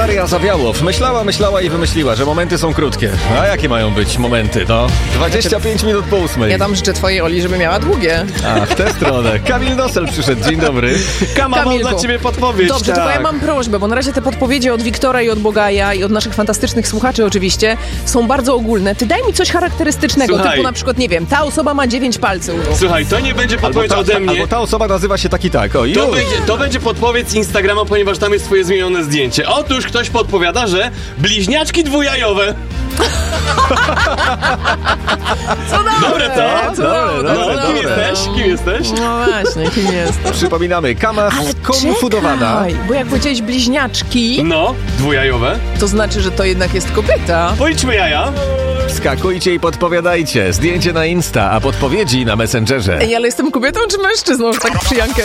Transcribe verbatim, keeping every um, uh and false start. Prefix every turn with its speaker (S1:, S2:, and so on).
S1: Daria Zawiałow myślała, myślała i wymyśliła, że momenty są krótkie. A jakie mają być momenty? No, dwadzieścia pięć minut po ósmej.
S2: Ja tam życzę twojej Oli, żeby miała długie.
S1: A, w tę stronę. Kamil Nosel przyszedł. Dzień dobry.
S3: Kama, mam dla ciebie podpowiedź.
S2: Dobrze,
S3: tak.
S2: tylko ja mam prośbę, bo na razie te podpowiedzi od Wiktora i od Bogaja i od naszych fantastycznych słuchaczy oczywiście są bardzo ogólne. Ty daj mi coś charakterystycznego,
S3: Słuchaj.
S2: typu na przykład, nie wiem, ta osoba ma dziewięć palców.
S3: Słuchaj, to nie będzie
S1: Albo
S3: podpowiedź
S1: ta,
S3: ode mnie.
S1: albo ta osoba nazywa się tak i tak. O,
S3: To
S1: już.
S3: będzie, to będzie podpowiedź z Instagrama, ponieważ tam jest twoje zmienione zdjęcie. Otóż ktoś podpowiada, że bliźniaczki dwujajowe.
S2: Co dobre,
S3: Dobre to?
S2: co
S1: Dobre,
S2: dobre,
S1: dobre,
S2: co
S3: Kim
S2: dobre.
S3: jesteś? Kim jesteś?
S2: No właśnie, kim jest?
S1: Przypominamy, Kama skonfudowana.
S2: Czekaj, bo jak powiedziałeś bliźniaczki,
S3: No, dwujajowe.
S2: to znaczy, że to jednak jest kobieta.
S3: Policzmy jaja.
S1: Skakujcie i podpowiadajcie. Zdjęcie na Insta, a podpowiedzi na Messengerze.
S2: Ej, ale jestem kobietą czy mężczyzną, że tak przy Jankę